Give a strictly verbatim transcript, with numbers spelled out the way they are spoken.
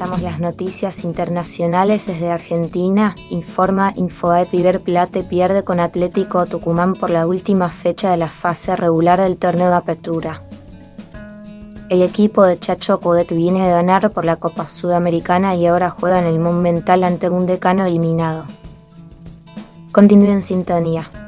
Actualizamos las noticias internacionales desde Argentina. Informa Infobae: River Plate pierde con Atlético Tucumán por la última fecha de la fase regular del torneo de apertura. El equipo de Chacho Coudet viene de ganar por la Copa Sudamericana y ahora juega en el Monumental ante un Decano eliminado. Continúe en sintonía.